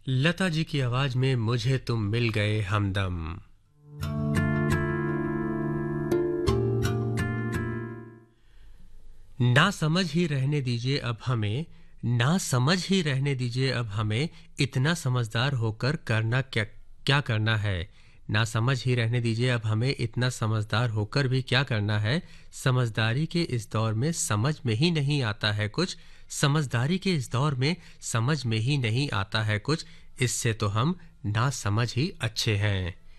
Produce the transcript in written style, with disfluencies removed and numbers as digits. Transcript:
लता जी की आवाज में मुझे तुम मिल गए हमदम। ना समझ ही रहने दीजिए अब हमें, ना समझ ही रहने दीजिए अब हमें, इतना समझदार होकर करना क्या क्या करना है। ना समझ ही रहने दीजिए अब हमें, इतना समझदार होकर भी क्या करना है। समझदारी के इस दौर में समझ में ही नहीं आता है कुछ, समझदारी के इस दौर में समझ में ही नहीं आता है कुछ, इससे तो हम ना समझ ही अच्छे हैं।